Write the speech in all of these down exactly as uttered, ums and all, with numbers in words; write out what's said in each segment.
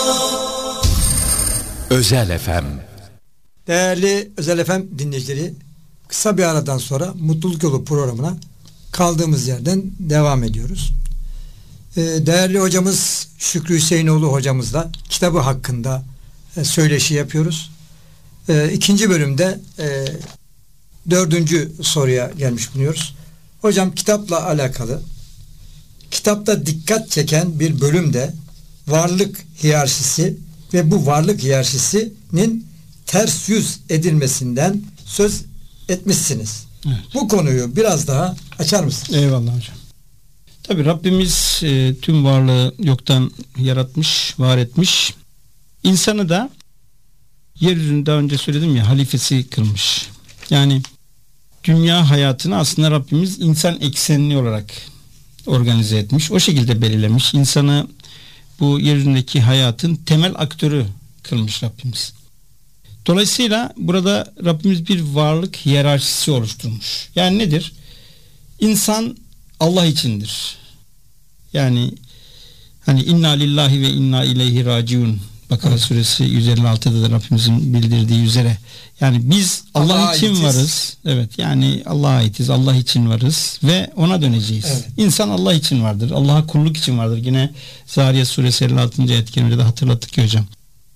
Özel F M. Değerli Özel F M dinleyicileri, kısa bir aradan sonra Mutluluk Yolu programına kaldığımız yerden devam ediyoruz. Ee, değerli hocamız Şükrü Hüseyinoğlu hocamızla kitabı hakkında e, söyleşi yapıyoruz. E, ikinci bölümde e, dördüncü soruya gelmiş bulunuyoruz. Hocam, kitapla alakalı, kitapta dikkat çeken bir bölümde varlık hiyerarşisi ve bu varlık hiyerarşisinin ters yüz edilmesinden söz etmişsiniz. Evet. Bu konuyu biraz daha açar mısınız? Eyvallah hocam. Tabii Rabbimiz e, tüm varlığı yoktan yaratmış, var etmiş. İnsanı da yeryüzünde, daha önce söyledim ya, halifesi kılmış. Yani dünya hayatını aslında Rabbimiz insan eksenli olarak organize etmiş. O şekilde belirlemiş. İnsanı bu yeryüzündeki hayatın temel aktörü kılmış Rabbimiz. Dolayısıyla burada Rabbimiz bir varlık hiyerarşisi oluşturmuş. Yani nedir? İnsan Allah içindir. Yani hani inna lillahi ve inna ileyhi raciun, Bakara suresi yüz elli altıda da Rabbimizin bildirdiği üzere, yani biz Allah, Allah için aitiz. varız. Evet, yani Allah'a aitiz, Allah için varız ve ona döneceğiz. Evet. İnsan Allah için vardır. Allah'a kulluk için vardır. Yine Zariyat suresi elli altıncı ayet-i kerimede de hatırlattık ki hocam.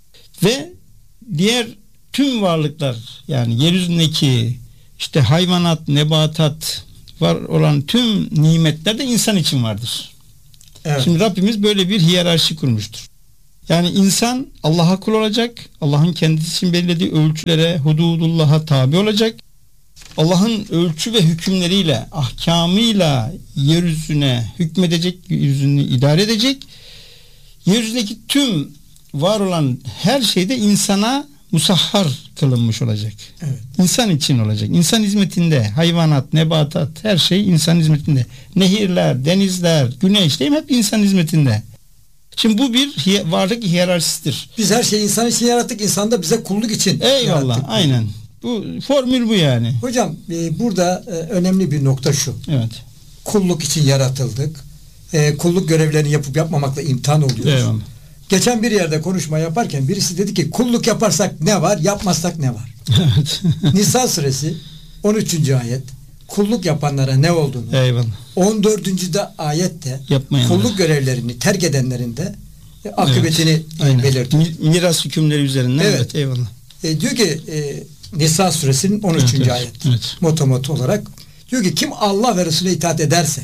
Ve diğer tüm varlıklar, yani yeryüzündeki işte hayvanat, nebatat, var olan tüm nimetler de insan için vardır. Evet. Şimdi Rabbimiz böyle bir hiyerarşi kurmuştur. Yani insan Allah'a kul olacak, Allah'ın kendisi için belirlediği ölçülere, hududullah'a tabi olacak. Allah'ın ölçü ve hükümleriyle, ahkamıyla yeryüzüne hükmedecek, yeryüzünü idare edecek. Yeryüzündeki tüm var olan her şeyde insana musahhar kılınmış olacak. Evet. İnsan için olacak. İnsan hizmetinde. Hayvanat, nebatat, her şey insan hizmetinde. Nehirler, denizler, güneş değil mi? Hep insan hizmetinde. Şimdi bu bir hiye, varlık hiyerarşisidir. Biz her şeyi insan için yarattık. İnsan da bize kulluk için Eyvallah, yarattık. Aynen. Bu formül bu yani. Hocam e, burada e, önemli bir nokta şu. Evet. Kulluk için yaratıldık. E, kulluk görevlerini yapıp yapmamakla imtihan oluyoruz. Eyvallah. Geçen bir yerde konuşma yaparken birisi dedi ki kulluk yaparsak ne var, yapmazsak ne var? Evet. Nisa suresi on üçüncü ayet kulluk yapanlara ne olduğunu, eyvallah, on dördüncü de ayette yapmayanlar, kulluk görevlerini terk edenlerin de e, akıbetini evet, belirtiyor. Miras hükümleri üzerinden. Evet, evet, eyvallah. E, diyor ki e, Nisa suresinin on üçüncü evet, ayet. Evet. Motomot olarak diyor ki kim Allah ve Resulüne itaat ederse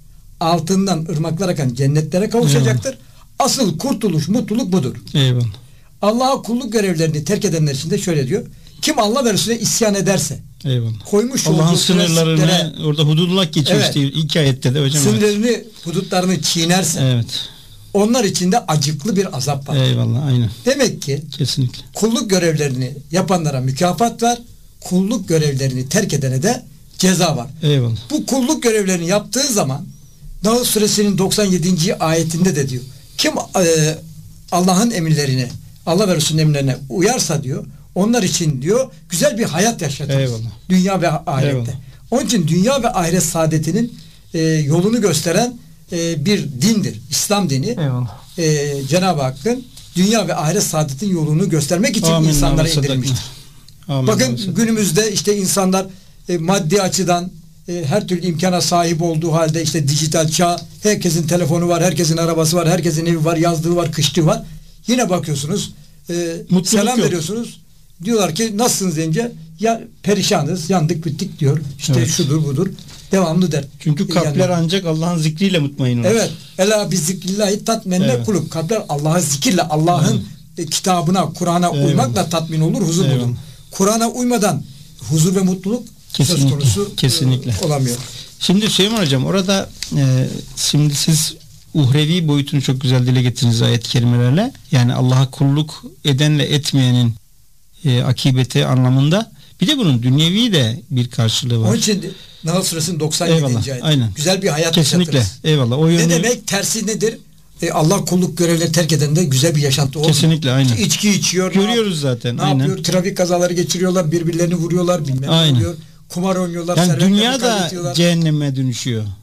altından ırmaklar akan cennetlere kavuşacaktır. Eyvallah. Asıl kurtuluş, mutluluk budur. Eyvallah. Allah'a kulluk görevlerini terk edenler için de şöyle diyor. Kim Allah ve Resulüne isyan ederse, eyvallah, koymuş Allah'ın sınırlarını, orada hududullah geçmişti evet, ilk ayette de hocam. Sınırlarını, evet, hudutlarını çiğnerse, evet, onlar için de acıklı bir azap var. Eyvallah, aynen. Demek ki kesinlikle kulluk görevlerini yapanlara mükafat var. Kulluk görevlerini terk edene de ceza var. Eyvallah. Bu kulluk görevlerini yaptığı zaman Nahl suresinin doksan yedinci ayetinde de diyor. Kim e, Allah'ın emirlerine, Allah ve Resulünün emirlerine uyarsa diyor, onlar için diyor güzel bir hayat yaşatır. Dünya ve ahirette. Eyvallah. Onun için dünya ve ahiret saadetinin e, yolunu gösteren e, bir dindir. İslam dini. E, Cenab-ı Hakk'ın dünya ve ahiret saadetinin yolunu göstermek için Amin, insanlara indirilmiştir. Amin, bakın amin, günümüzde işte insanlar e, maddi açıdan e, her türlü imkana sahip olduğu halde işte dijital çağ, herkesin telefonu var, herkesin arabası var, herkesin evi var, yazlığı var, kışlığı var. Yine bakıyorsunuz e, selam yok, veriyorsunuz. Diyorlar ki nasılsınız deyince ya perişanız, yandık bittik diyor. İşte evet, şudur budur. Devamlı der. Çünkü kalpler yani, ancak Allah'ın zikriyle mutmain olur. Evet. Ela bi zikrillahi tatmenne evet, kulub. Kalpler Allah'a zikirle, Allah'ın evet, kitabına, Kur'an'a uymakla tatmin olur, huzur bulur. Kur'an'a uymadan huzur ve mutluluk kesinlikle, söz konusu kesinlikle olamıyor. Şimdi Süleyman Hocam orada e, şimdi siz uhrevi boyutunu çok güzel dile getirdiniz ayet-i kerimelerle. Yani Allah'a kulluk edenle etmeyenin e, akibeti anlamında. Bir de bunun dünyevi de bir karşılığı var. Onun için Nahl suresinin doksan yedinci ayet. Aynen. Güzel bir hayat kesinlikle yaşatırız. Eyvallah. O yönü... Ne demek? Tersi nedir? E, Allah kulluk görevleri terk eden de güzel bir yaşantı olmuyor. Kesinlikle aynen. İçki içiyor. Görüyoruz zaten. Ne aynen. yapıyor? Trafik kazaları geçiriyorlar. Birbirlerini vuruyorlar. Bilmem ne oluyor. Kumar oynuyorlar. Yani dünya da cehenneme dönüşüyor.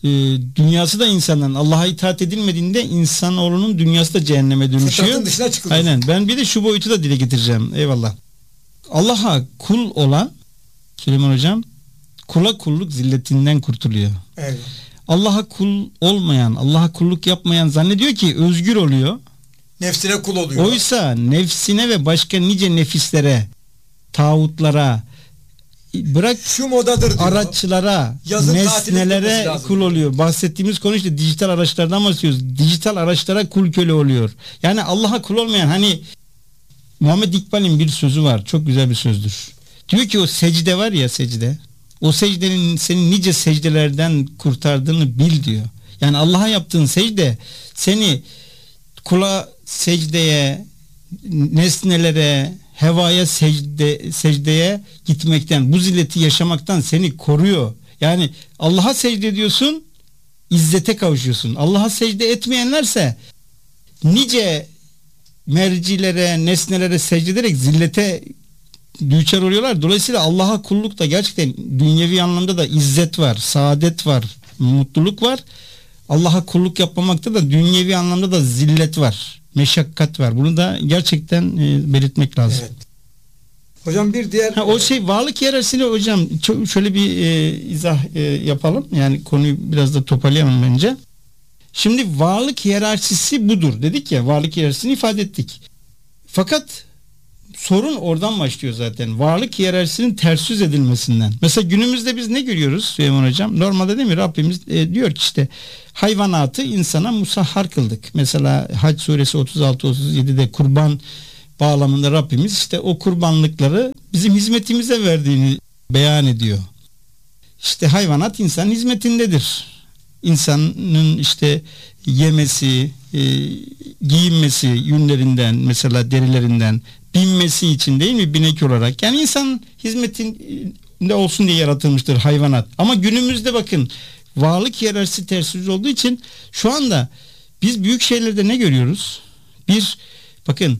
e, dünyası da insanların Allah'a itaat edilmediğinde insanoğlunun dünyası da cehenneme dönüşüyor. Fıtratın dışına çıkılıyor. Aynen. Ben bir de şu boyutu da dile getireceğim. Eyvallah. Allah'a kul olan Süleyman Hocam kula kulluk zilletinden kurtuluyor. Evet. Allah'a kul olmayan, Allah'a kulluk yapmayan zannediyor ki özgür oluyor. Nefsine kul oluyor. Oysa nefsine ve başka nice nefislere, tağutlara, bırak şu modadır diyor. araçlara, Yazın nesnelere kul oluyor. Bahsettiğimiz konu işte dijital araçlardan bahsediyoruz. Dijital araçlara kul köle oluyor. Yani Allah'a kul olmayan, hani Muhammed İkbal'in bir sözü var. Çok güzel bir sözdür. Diyor ki o secde var ya, secde. O secdenin seni nice secdelerden kurtardığını bil diyor. Yani Allah'a yaptığın secde seni kula secdeye, nesnelere, hevaya secde, secdeye gitmekten, bu zilleti yaşamaktan seni koruyor. Yani Allah'a secde ediyorsun, izzete kavuşuyorsun. Allah'a secde etmeyenlerse nice mercilere, nesnelere secde ederek zillete düçar oluyorlar. Dolayısıyla Allah'a kullukta gerçekten dünyevi anlamda da izzet var, saadet var, mutluluk var. Allah'a kulluk yapmamakta da dünyevi anlamda da zillet var, meşakkat var. Bunu da gerçekten e, belirtmek lazım. Evet. Hocam bir diğer... Ha, o şey varlık hiyerarşisini hocam çok, şöyle bir e, izah e, yapalım. Yani konuyu biraz da toparlayalım bence. Şimdi varlık hiyerarşisi budur. Dedik ya, varlık hiyerarşisini ifade ettik. Fakat sorun oradan başlıyor zaten. Varlık hiyerarşisinin ters yüz edilmesinden. Mesela günümüzde biz ne görüyoruz Süleyman Hocam? Normalde değil mi Rabbimiz e, diyor ki işte hayvanatı insana musahhar kıldık. Mesela Hac suresi otuz altı otuz yedi'de kurban bağlamında Rabbimiz işte o kurbanlıkları bizim hizmetimize verdiğini beyan ediyor. İşte hayvanat insanın hizmetindedir. İnsanın işte yemesi, e, giyinmesi yünlerinden, mesela derilerinden, binmesi için değil mi, binek olarak. Yani insan hizmetinde olsun diye yaratılmıştır hayvanat. Ama günümüzde bakın varlık hiyerarşisi ters yüz olduğu için şu anda biz büyük şehirlerde ne görüyoruz? Bir bakın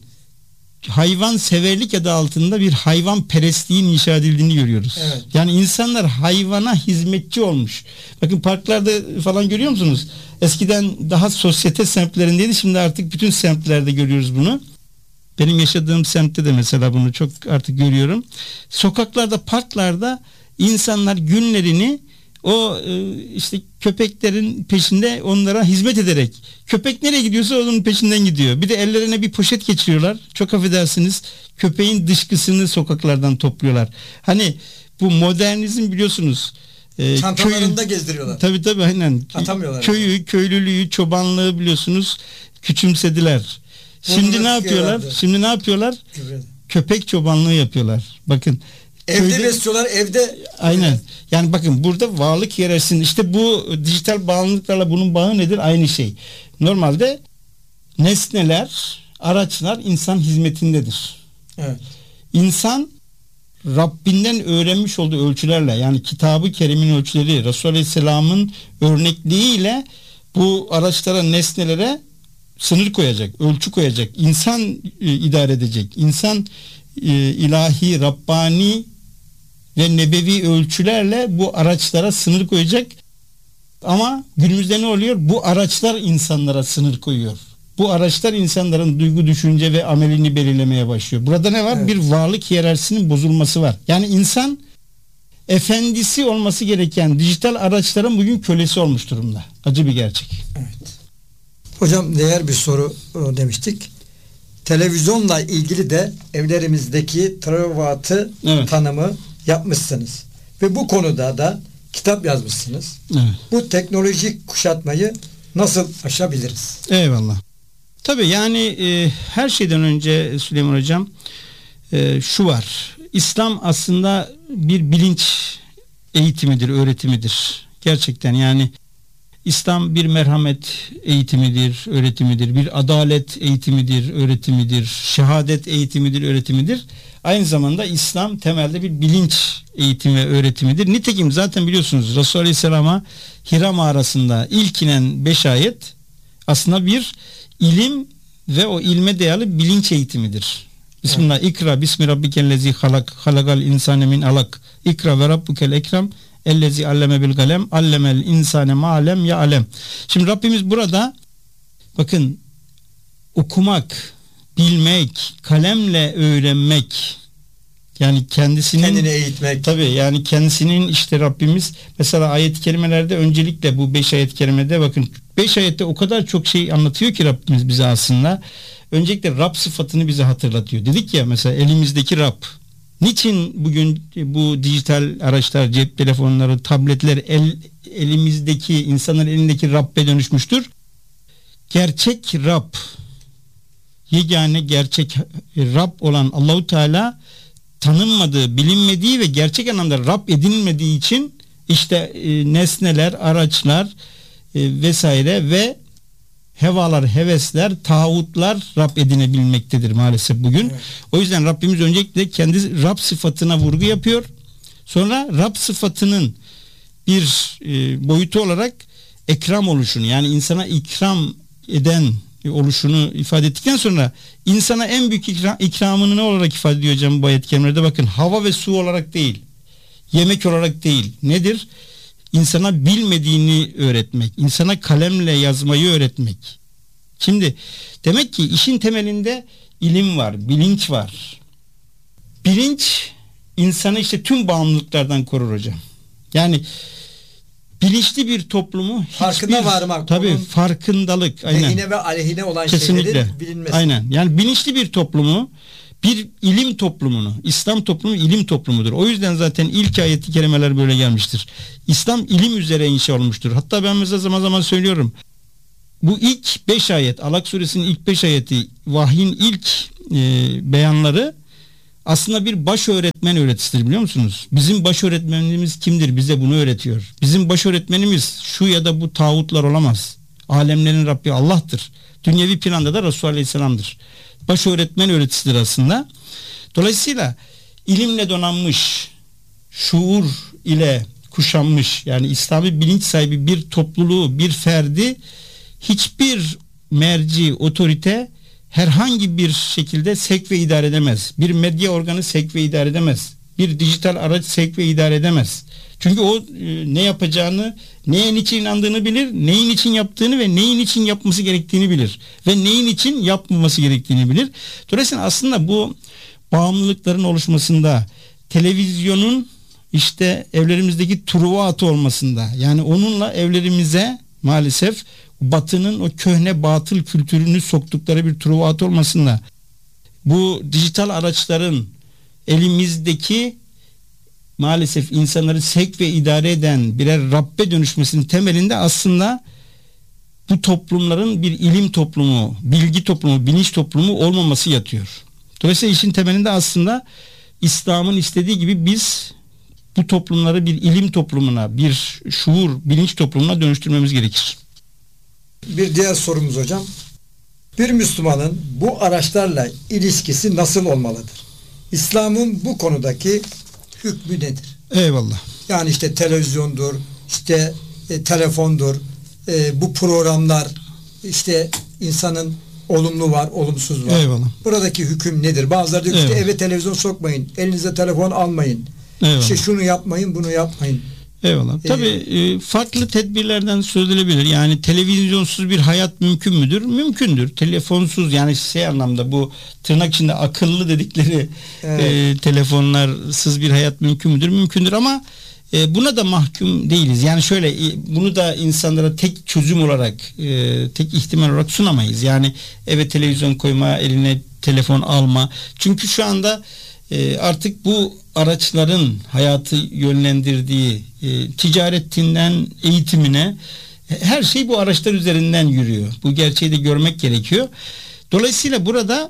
hayvan severlik adı altında bir hayvan perestliğin inşa edildiğini görüyoruz. Evet. Yani insanlar hayvana hizmetçi olmuş. Bakın parklarda falan görüyor musunuz? Eskiden daha sosyete semtlerindeydi. Şimdi artık bütün semtlerde görüyoruz bunu. Benim yaşadığım semtte de mesela bunu çok artık görüyorum. Sokaklarda, parklarda insanlar günlerini o işte köpeklerin peşinde onlara hizmet ederek, köpek nereye gidiyorsa onun peşinden gidiyor. Bir de ellerine bir poşet geçiriyorlar. Çok affedersiniz, köpeğin dışkısını sokaklardan topluyorlar. Hani bu modernizm biliyorsunuz. E, Çantalarında köyü, gezdiriyorlar. Tabii tabii aynen. Atamıyorlar. Köyü, yani. köylülüğü, çobanlığı biliyorsunuz küçümsediler. Şimdi Burnuna ne yapıyorlar? Şimdi ne yapıyorlar? Gübre. Köpek çobanlığı yapıyorlar. Bakın. Evde köyde, besliyorlar, evde. Aynen. Yani bakın burada varlık hiyerarşisinin işte bu dijital bağımlılıklarla bunun bağı nedir? Aynı şey. Normalde nesneler, araçlar insan hizmetindedir. Evet. İnsan Rabbinden öğrenmiş olduğu ölçülerle, yani Kitab-ı Kerim'in ölçüleri, Resulü Aleyhisselam'ın örnekliğiyle bu araçlara, nesnelere sınır koyacak, ölçü koyacak, insan e, idare edecek, insan e, ilahi, Rabbani ve nebevi ölçülerle bu araçlara sınır koyacak. Ama günümüzde ne oluyor? Bu araçlar insanlara sınır koyuyor. Bu araçlar insanların duygu, düşünce ve amelini belirlemeye başlıyor. Burada ne var? Evet. Bir varlık hiyerarşisinin bozulması var. Yani insan efendisi olması gereken dijital araçların bugün kölesi olmuş durumda. Acı bir gerçek. Evet. Hocam değer bir soru demiştik. Televizyonla ilgili de evlerimizdeki travatı evet. tanımı yapmışsınız. Ve bu konuda da kitap yazmışsınız. Evet. Bu teknolojik kuşatmayı nasıl aşabiliriz? Eyvallah. Tabii yani e, her şeyden önce Süleyman Hocam e, şu var. İslam aslında bir bilinç eğitimidir, öğretimidir. Gerçekten yani İslam bir merhamet eğitimidir, öğretimidir. Bir adalet eğitimidir, öğretimidir. Şehadet eğitimidir, öğretimidir. Aynı zamanda İslam temelde bir bilinç eğitimi ve öğretimidir. Nitekim zaten biliyorsunuz Resulü Aleyhisselam'a Hira mağarasında ilk inen beş ayet aslında bir ilim ve o ilme dayalı bilinç eğitimidir. Bismillah, evet. İkra, Bismi Rabbikellezi halak, halakal insane min alak, İkra ve Rabbukel ekrem, Ellezi alleme bil kalem, allemel insane ma lem ya'lem. Şimdi Rabbimiz burada bakın okumak, bilmek, kalemle öğrenmek, yani kendisinin kendini eğitmek. Tabii yani kendisinin işte Rabbimiz mesela ayet-i kerimelerde öncelikle bu beş ayet-i kerimede bakın beş ayette o kadar çok şey anlatıyor ki Rabbimiz bize aslında. Öncelikle Rab sıfatını bize hatırlatıyor. Dedik ya mesela elimizdeki Rab. Niçin bugün bu dijital araçlar, cep telefonları, tabletler el, elimizdeki insanların elindeki Rab'be dönüşmüştür? Gerçek Rab, yegane gerçek Rab olan Allahu Teala tanınmadığı, bilinmediği ve gerçek anlamda Rab edinilmediği için işte e, nesneler, araçlar e, vesaire ve hevalar, hevesler, tağutlar Rab edinebilmektedir maalesef bugün. Evet. O yüzden Rabbimiz öncelikle kendi Rab sıfatına vurgu yapıyor. Sonra Rab sıfatının bir e, boyutu olarak ekram oluşunu, yani insana ikram eden oluşunu ifade ettikten sonra insana en büyük ikram, ikramını ne olarak ifade ediyor hocam bu ayet-i kerimelerde? Bakın hava ve su olarak değil, yemek olarak değil. Nedir? İnsana bilmediğini öğretmek, insana kalemle yazmayı öğretmek. Şimdi demek ki işin temelinde ilim var, bilinç var. Bilinç insanı işte tüm bağımlılıklardan korur hocam. Yani bilinçli bir toplumu farkında hiçbir, varmak, tabii farkındalık, aynen. Lehine ve aleyhine olan kesinlikle şeylerin bilinmesi. Aynen. Yani bilinçli bir toplumu, bir ilim toplumunu, İslam toplumu ilim toplumudur. O yüzden zaten ilk ayet-i kerimeler böyle gelmiştir. İslam ilim üzere inşa olmuştur. Hatta ben mesela zaman zaman söylüyorum. Bu ilk beş ayet, Alak suresinin ilk beş ayeti, vahyin ilk e, beyanları aslında bir baş öğretmen öğretisidir, biliyor musunuz? Bizim baş öğretmenimiz kimdir? Bize bunu öğretiyor. Bizim baş öğretmenimiz şu ya da bu tağutlar olamaz. Alemlerin Rabbi Allah'tır. Dünyevi planda da Resulullah Aleyhisselam'dır. Baş öğretmen öğretisidir aslında. Dolayısıyla ilimle donanmış, şuur ile kuşanmış, yani İslami bilinç sahibi bir topluluğu, bir ferdi hiçbir merci, otorite herhangi bir şekilde sevk ve idare edemez. Bir medya organı sevk ve idare edemez. Bir dijital araç sevk ve idare edemez. Çünkü o e, ne yapacağını, neye niçin inandığını bilir, neyin için yaptığını ve neyin için yapması gerektiğini bilir. Ve neyin için yapmaması gerektiğini bilir. Dolayısıyla aslında bu bağımlılıkların oluşmasında, televizyonun işte evlerimizdeki truva atı olmasında, yani onunla evlerimize maalesef Batı'nın o köhne batıl kültürünü soktukları bir truva atı olmasında, bu dijital araçların elimizdeki maalesef insanları sevk ve idare eden birer Rabbe dönüşmesinin temelinde aslında bu toplumların bir ilim toplumu, bilgi toplumu, bilinç toplumu olmaması yatıyor. Dolayısıyla işin temelinde aslında İslam'ın istediği gibi biz bu toplumları bir ilim toplumuna, bir şuur, bilinç toplumuna dönüştürmemiz gerekir. Bir diğer sorumuz hocam. Bir Müslümanın bu araçlarla ilişkisi nasıl olmalıdır? İslam'ın bu konudaki hükmü nedir? Eyvallah. Yani işte televizyondur, işte e, telefondur, e, bu programlar, işte insanın olumlu var, olumsuz var. Eyvallah. Buradaki hüküm nedir? Bazıları diyor ki işte eve televizyon sokmayın, elinize telefon almayın. Eyvallah. İşte şunu yapmayın, bunu yapmayın. Eyvallah. Tabii e, farklı tedbirlerden söz edilebilir. Yani televizyonsuz bir hayat mümkün müdür? Mümkündür. Telefonsuz, yani şey anlamda bu tırnak içinde akıllı dedikleri evet. e, telefonlarsız bir hayat mümkün müdür? Mümkündür ama e, buna da mahkum değiliz. Yani şöyle e, bunu da insanlara tek çözüm olarak, e, tek ihtimal olarak sunamayız. Yani eve televizyon koyma, eline telefon alma. Çünkü şu anda e, artık bu araçların hayatı yönlendirdiği e, ticaretinden eğitimine her şey bu araçlar üzerinden yürüyor. Bu gerçeği de görmek gerekiyor. Dolayısıyla burada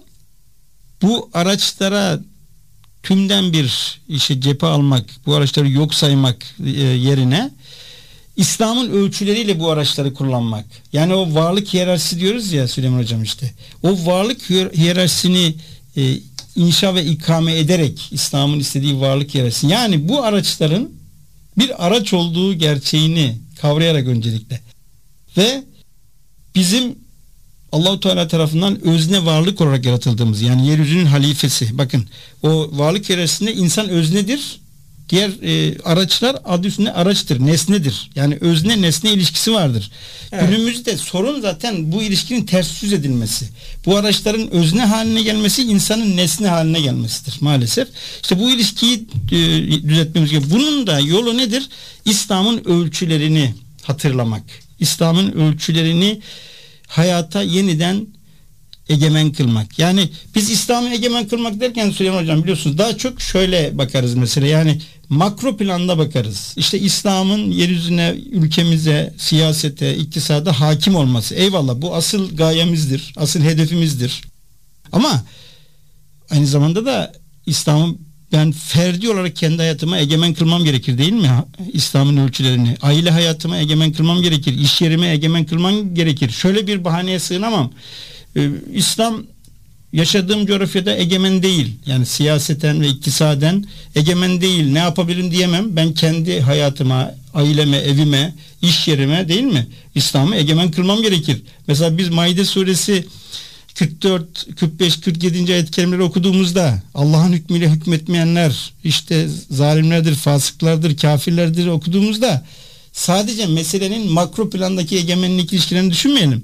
bu araçlara tümden bir işte cephe almak, bu araçları yok saymak e, yerine İslam'ın ölçüleriyle bu araçları kullanmak. Yani o varlık hiyerarşisi diyoruz ya Süleyman Hocam işte. O varlık hiyerarşisini e, inşa ve ikame ederek İslam'ın istediği varlık hiyerarşisi. Yani bu araçların bir araç olduğu gerçeğini kavrayarak öncelikle ve bizim Allah-u Teala tarafından özne varlık olarak yaratıldığımız, yani yeryüzünün halifesi. Bakın o varlık hiyerarşisinde insan öznedir Diğer e, araçlar adı üstünde araçtır, nesnedir. Yani özne nesne ilişkisi vardır. Evet. Günümüzde sorun zaten bu ilişkinin ters yüz edilmesi. Bu araçların özne haline gelmesi, insanın nesne haline gelmesidir maalesef. İşte bu ilişkiyi e, düzeltmemiz gerekiyor. Bunun da yolu nedir? İslam'ın ölçülerini hatırlamak. İslam'ın ölçülerini hayata yeniden egemen kılmak. Yani biz İslam'ı egemen kılmak derken Süleyman Hocam biliyorsunuz daha çok şöyle bakarız mesela, yani makro planda bakarız. İşte İslam'ın yeryüzüne, ülkemize, siyasete, iktisada hakim olması. Eyvallah, bu asıl gayemizdir, asıl hedefimizdir. Ama aynı zamanda da İslam'ın ben ferdi olarak kendi hayatıma egemen kılmam gerekir, değil mi? İslam'ın ölçülerini. Aile hayatıma egemen kılmam gerekir. İş yerime egemen kılmam gerekir. Şöyle bir bahaneye sığınamam. Ee, İslam yaşadığım coğrafyada egemen değil. Yani siyaseten ve iktisaden egemen değil. Ne yapabilirim diyemem. Ben kendi hayatıma, aileme, evime, iş yerime, değil mi? İslam'ı egemen kılmam gerekir. Mesela biz Maide suresi kırk dört, kırk beş, kırk yedinci ayet-i kerimeleri okuduğumuzda Allah'ın hükmüyle hükmetmeyenler işte zalimlerdir, fasıklardır, kafirlerdir okuduğumuzda sadece meselenin makro plandaki egemenlik ilişkilerini düşünmeyelim.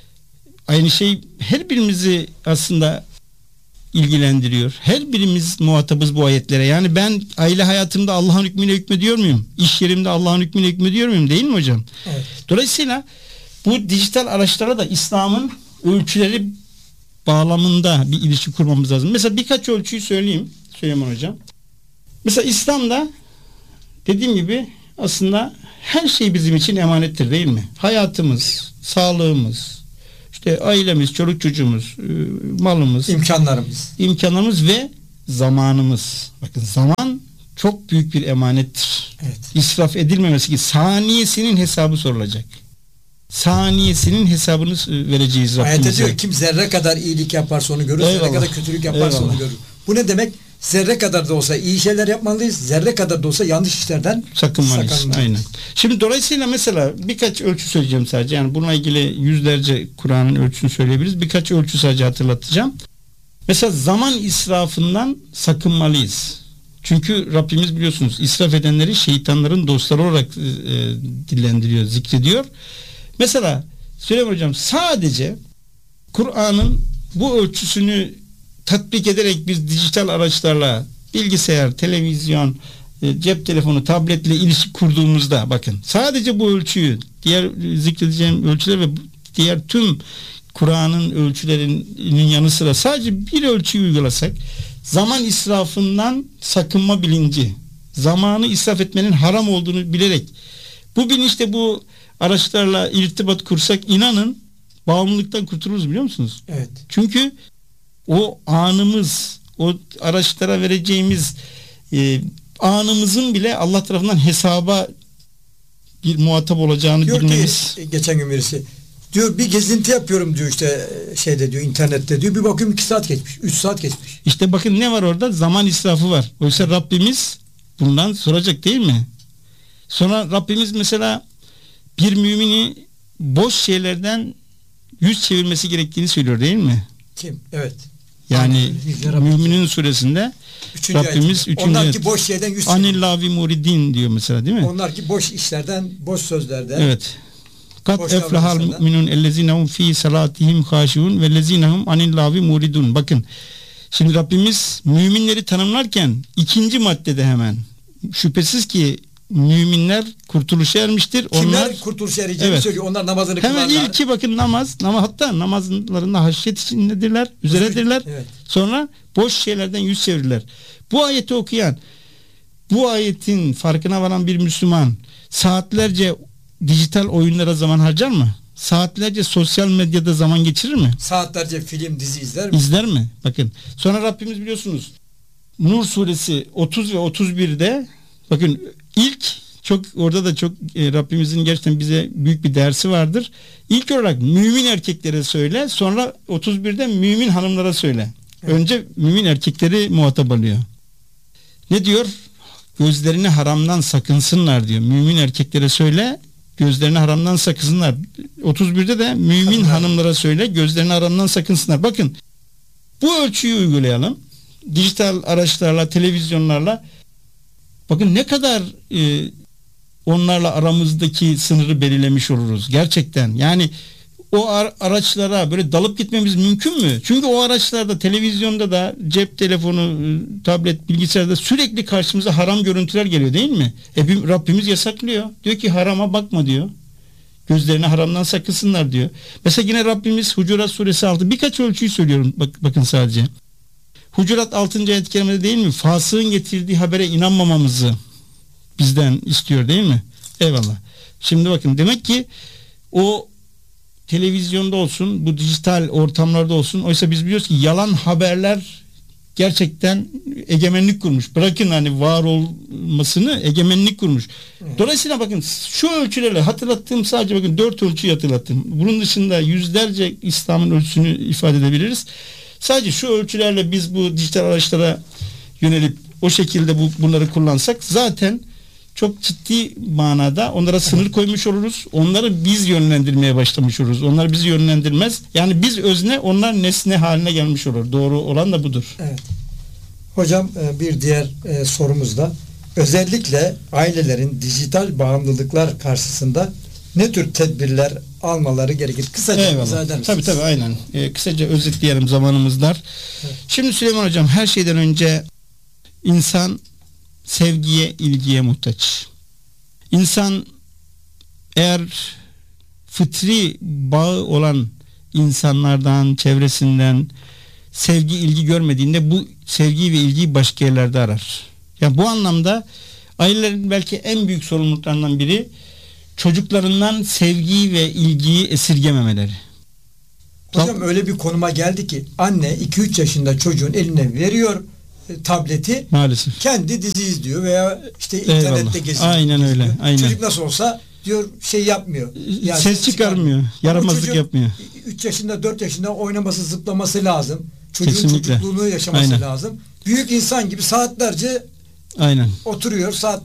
Aynı şey her birimizi aslında ilgilendiriyor. Her birimiz muhatabız bu ayetlere. Yani ben aile hayatımda Allah'ın hükmüyle hükmediyor muyum? İş yerimde Allah'ın hükmüyle hükmediyor muyum? Değil mi hocam? Evet. Dolayısıyla bu dijital araçlara da İslam'ın ölçüleri bağlamında bir ilişki kurmamız lazım. Mesela birkaç ölçüyü söyleyeyim Süleyman Hocam. Mesela İslam'da dediğim gibi aslında her şey bizim için emanettir, değil mi? Hayatımız, sağlığımız, işte ailemiz, çoluk çocuğumuz, malımız, imkanlarımız, imkanlarımız ve zamanımız. Bakın zaman çok büyük bir emanettir. Evet. İsraf edilmemesi ki saniyesinin hesabı sorulacak. Saniyesinin hesabını vereceğiz Rabbimize. Ayette diyor kim zerre kadar iyilik yaparsa onu görür, Eyvallah. zerre kadar kötülük yaparsa Eyvallah. onu görür. Bu ne demek? Zerre kadar da olsa iyi şeyler yapmalıyız, zerre kadar da olsa yanlış işlerden sakınmalıyız. sakınmalıyız. Aynen. Şimdi dolayısıyla mesela birkaç ölçü söyleyeceğim sadece. Yani bununla ilgili yüzlerce Kur'an'ın ölçüsünü söyleyebiliriz. Birkaç ölçü sadece hatırlatacağım. Mesela zaman israfından sakınmalıyız. Çünkü Rabbimiz biliyorsunuz israf edenleri şeytanların dostları olarak e, dillendiriyor, zikrediyor. Mesela Süleyman Hocam sadece Kur'an'ın bu ölçüsünü tatbik ederek biz dijital araçlarla bilgisayar, televizyon, cep telefonu, tabletle ilişki kurduğumuzda bakın sadece bu ölçüyü, diğer zikredeceğim ölçüler ve diğer tüm Kur'an'ın ölçülerinin yanı sıra sadece bir ölçüyü uygulasak zaman israfından sakınma bilinci, zamanı israf etmenin haram olduğunu bilerek bu bilinçle bu araçlarla irtibat kursak inanın bağımlılıktan kurtuluruz, biliyor musunuz? Evet. Çünkü o anımız, o araçlara vereceğimiz e, anımızın bile Allah tarafından hesaba bir muhatap olacağını diyor bilmemiz. Ki, geçen gün birisi diyor bir gezinti yapıyorum diyor işte şeyde diyor internette diyor bir bakıyorum iki saat geçmiş, üç saat geçmiş. İşte bakın ne var orada? Zaman israfı var. Oysa evet. Rabbimiz bundan soracak, değil mi? Sonra Rabbimiz mesela bir mümini boş şeylerden yüz çevirmesi gerektiğini söylüyor, değil mi? Kim? Evet. Yani Müminin suresinde üçüncü Rabbimiz üçüncü onlar ki boş şeyden yüz Anillavi muridin diyor mesela, değil mi? Onlar ki boş işlerden, boş sözlerden. Evet. Kat eflahal mu'minun ellezinehum fi salatihim haşiun ve lezinehum anillavi muridun. Bakın. Şimdi Rabbimiz müminleri tanımlarken ikinci maddede hemen şüphesiz ki müminler kurtuluşa ermiştir. Kimler Onlar kurtuluşa ereceğini evet. söylüyor. Onlar namazını hemen kılarlar. ilki bakın namaz, namaz hatta namazlarında haşyet içindedirler, üzeredirler. Evet. Sonra boş şeylerden yüz çevirirler. Bu ayeti okuyan, bu ayetin farkına varan bir Müslüman saatlerce dijital oyunlara zaman harcar mı? Saatlerce sosyal medyada zaman geçirir mi? Saatlerce film, dizi izler mi? İzler mi? Bakın. Sonra Rabbimiz biliyorsunuz Nur suresi otuz ve otuz birde bakın ilk çok orada da çok e, Rabbimizin gerçekten bize büyük bir dersi vardır. İlk olarak mümin erkeklere söyle, sonra otuz birde mümin hanımlara söyle. Evet. Önce mümin erkekleri muhatap alıyor. Ne diyor? Gözlerini haramdan sakınsınlar diyor. Mümin erkeklere söyle, gözlerini haramdan sakınsınlar. otuz birde de mümin Kadınlar. hanımlara söyle, gözlerini haramdan sakınsınlar. Bakın bu ölçüyü uygulayalım. Dijital araçlarla, televizyonlarla Bakın ne kadar e, onlarla aramızdaki sınırı belirlemiş oluruz gerçekten. Yani o ar- araçlara böyle dalıp gitmemiz mümkün mü? Çünkü o araçlarda, televizyonda da, cep telefonu, tablet, bilgisayarda sürekli karşımıza haram görüntüler geliyor değil mi? E, bir, Rabbimiz yasaklıyor. Diyor ki harama bakma diyor. Gözlerini haramdan sakınsınlar diyor. Mesela yine Rabbimiz Hucurat suresi altı, birkaç ölçüyü söylüyorum bak, bakın sadece. Hucurat altıncı ayet-i kerimede değil mi? Fasığın getirdiği habere inanmamamızı bizden istiyor değil mi? Eyvallah. Şimdi bakın, demek ki o televizyonda olsun, bu dijital ortamlarda olsun, oysa biz biliyoruz ki yalan haberler gerçekten egemenlik kurmuş. Bırakın hani var olmasını, egemenlik kurmuş. Dolayısıyla bakın şu ölçülerle hatırlattığım, sadece bakın dört ölçüyü hatırlattım. Bunun dışında yüzlerce İslam'ın ölçüsünü ifade edebiliriz. Sadece şu ölçülerle biz bu dijital araçlara yönelip o şekilde bu, bunları kullansak zaten çok ciddi manada onlara sınır koymuş oluruz. Onları biz yönlendirmeye başlamış oluruz. Onlar bizi yönlendirmez. Yani biz özne, onlar nesne haline gelmiş olur. Doğru olan da budur. Evet. Hocam bir diğer sorumuz da özellikle ailelerin dijital bağımlılıklar karşısında ne tür tedbirler almaları gerekir? Kısaca izah eder misiniz? Tabii tabii aynen. Ee, kısaca özetleyelim, zamanımız dar. Evet. Şimdi Süleyman Hocam, her şeyden önce insan sevgiye, ilgiye muhtaç. İnsan eğer fıtri bağı olan insanlardan, çevresinden sevgi, ilgi görmediğinde bu sevgi ve ilgiyi başka yerlerde arar. Yani bu anlamda ailelerin belki en büyük sorumluluklarından biri çocuklarından sevgiyi ve ilgiyi esirgememeleri. Hocam Tam, öyle bir konuma geldi ki anne iki üç yaşında çocuğun eline veriyor tableti, maalesef kendi dizi izliyor veya işte internette geziyor. Aynen öyle. Aynen. Çocuk nasıl olsa diyor şey yapmıyor. Yani ses çıkarmıyor. Yaramazlık yapmıyor. üç yaşında dört yaşında oynaması, zıplaması lazım. Çocuğun Kesinlikle. çocukluğunu yaşaması Aynen. lazım. Büyük insan gibi saatlerce Aynen. oturuyor. Saat